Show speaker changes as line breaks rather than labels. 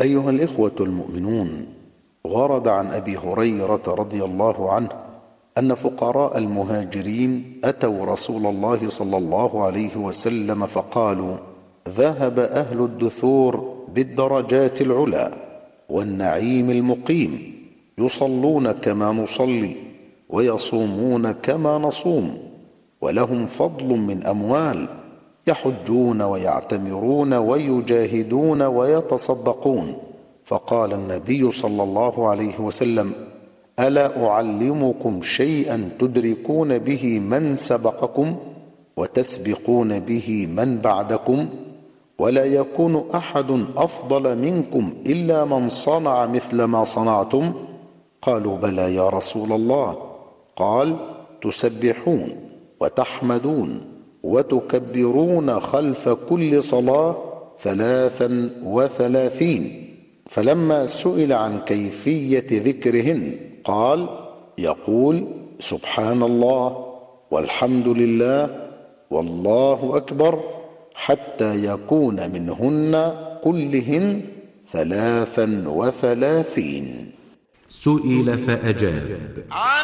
أيها الإخوة المؤمنون، ورد عن أبي هريرة رضي الله عنه أن فقراء المهاجرين أتوا رسول الله صلى الله عليه وسلم فقالوا: ذهب أهل الدثور بالدرجات العلى والنعيم المقيم، يصلون كما نصلي ويصومون كما نصوم، ولهم فضل من أموال، يحجون ويعتمرون ويجاهدون ويتصدقون. فقال النبي صلى الله عليه وسلم: ألا أعلمكم شيئا تدركون به من سبقكم وتسبقون به من بعدكم؟ ولا يكون أحد أفضل منكم إلا من صنع مثل ما صنعتم. قالوا: بلى يا رسول الله. قال: تسبحون وتحمدون وتكبرون خلف كل صلاة 33. فلما سئل عن كيفية ذكرهن قال: يقول: سبحان الله والحمد لله والله أكبر، حتى يكون منهن كلهن 33.
سئل فأجاب: